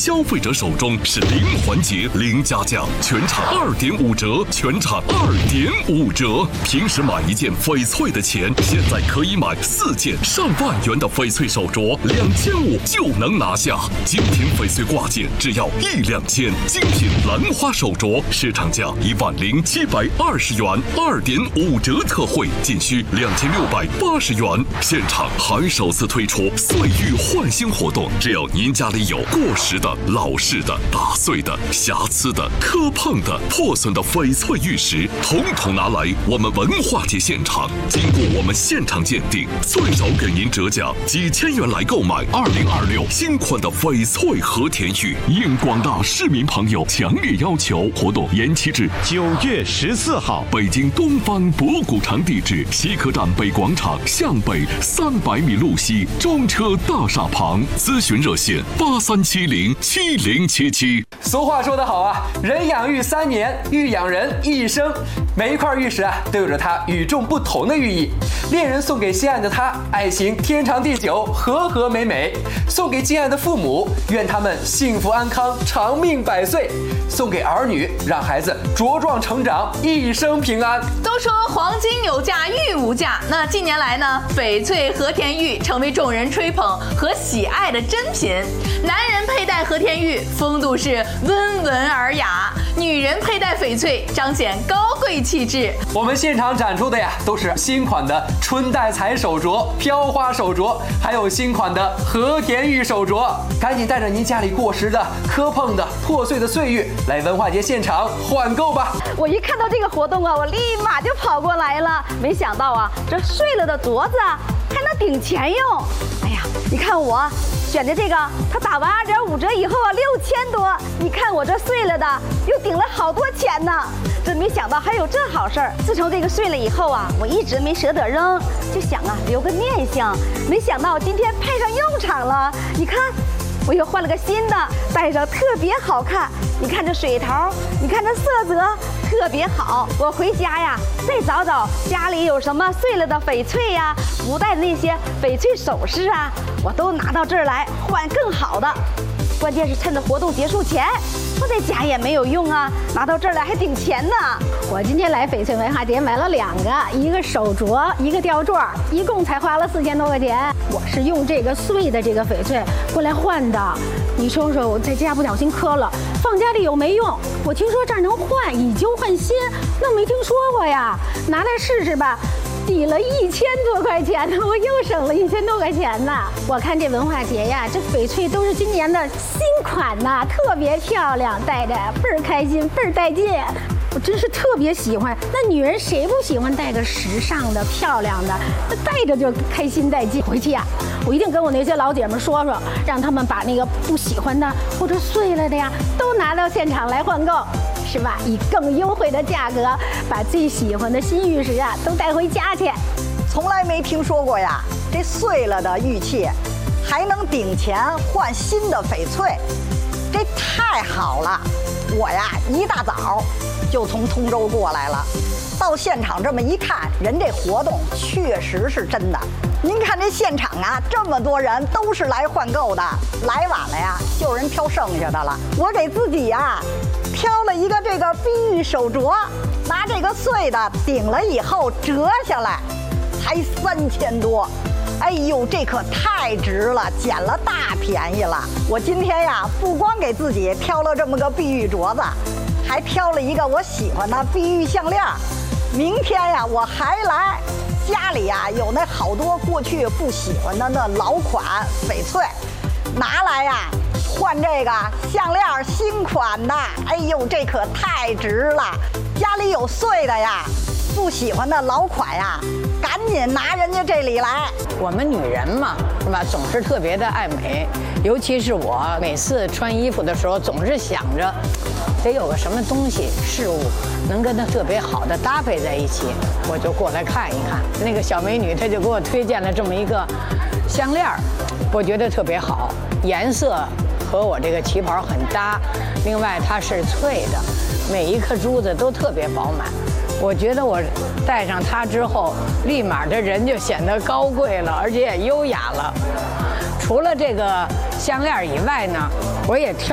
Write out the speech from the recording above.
消费者手中是零环节零加价，全场2.5折，全场2.5折。平时买一件翡翠的钱，现在可以买4件上万元的翡翠手镯，2500就能拿下。精品翡翠挂件只要1两千，精品兰花手镯市场价10720元，2.5折特惠仅需2680元。现场还首次推出岁玉换新活动，只要您家里有过时的、老式的、打碎的、瑕疵的、磕碰的、破损的翡翠玉石，统统拿来我们文化节现场，经过我们现场鉴定，最少给您折价几千元来购买2026新款的翡翠和田玉。应广大市民朋友强烈要求，活动延期至 9月14号。 北京东方博古场地址西客站北广场向北300米路西中车大厦旁，咨询热线83707077。 俗话说得好啊，人养玉3年，玉养人一生。每一块玉石啊，都有着它与众不同的寓意。恋人送给心爱的他，爱情天长地久，和和美美；送给敬爱的父母，愿他们幸福安康，长命百岁；送给儿女，让孩子茁壮成长，一生平安。 都说黄金有价，玉无价。那近年来呢，翡翠和田玉成为众人吹捧和喜爱的珍品。男人佩戴和田玉，风度是温文尔雅；女人佩戴翡翠，彰显高贵气质。 我们现场展出的呀，都是新款的春带彩手镯、飘花手镯，还有新款的和田玉手镯。赶紧带着您家里过时的、磕碰的、破碎的岁玉来文化节现场换购吧！ 我一看到这个活动啊，我立马就跑过来了。没想到啊，这碎了的镯子啊还能顶钱用。哎呀，你看我选的这个，它打完2.5折以后啊，6000多。你看我这碎了的，又顶了好多钱呢。真没想到还有这好事儿。自从这个碎了以后啊，我一直没舍得扔，就想啊留个念想。没想到今天派上用场了。你看，我又换了个新的，戴上特别好看。你看这水头，你看这色泽特别好。我回家呀，再找找家里有什么碎了的翡翠呀，不戴的那些翡翠首饰啊，我都拿到这儿来换更好的。关键是趁着活动结束前，我在家也没有用啊，拿到这儿来还顶钱呢。 我今天来翡翠文化节买了2个，一个手镯，一个吊坠，一共才花了4000多块钱。我是用这个碎的这个翡翠过来换的。你说说，我在家不小心磕了，放家里有没用？我听说这儿能换，以旧换新，那没听说过呀。拿来试试吧。抵了1000多块钱呢，我又省了1000多块钱呢。我看这文化节呀，这翡翠都是今年的新款呐，特别漂亮，戴着倍儿开心，倍儿带劲。我真是特别喜欢。那女人谁不喜欢戴个时尚的、漂亮的？那戴着就开心带劲。回去呀，我一定跟我那些老姐们说说，让他们把那个不喜欢的或者碎了的呀，都拿到现场来换购。是吧？以更优惠的价格，把最喜欢的新玉石啊都带回家去。 从来没听说过呀，这碎了的玉器还能顶钱换新的翡翠，这太好了！我呀一大早就从通州过来了，到现场这么一看，人这活动确实是真的。您看这现场啊，这么多人都是来换购的，来晚了呀，就人挑剩下的了。我给自己呀挑了一个这个碧玉手镯，拿这个碎的顶了以后折下来，才3000多。哎呦，这可太值了，捡了大便宜了。我今天呀，不光给自己挑了这么个碧玉镯子，还挑了一个我喜欢的碧玉项链。明天呀，我还来。家里呀有那好多过去不喜欢的那老款翡翠，拿来呀换这个项链新款的。哎呦，这可太值了！家里有碎的呀，不喜欢的老款呀，赶紧拿人家这里来。 我们女人嘛，是吧？总是特别的爱美，尤其是我每次穿衣服的时候，总是想着得有个什么东西事物能跟它特别好的搭配在一起，我就过来看一看。那个小美女她就给我推荐了这么一个项链，我觉得特别好，颜色和我这个旗袍很搭，另外它是脆的，每一颗珠子都特别饱满。我觉得我戴上它之后，立马这人就显得高贵了，而且也优雅了。除了这个项链以外呢，我也挑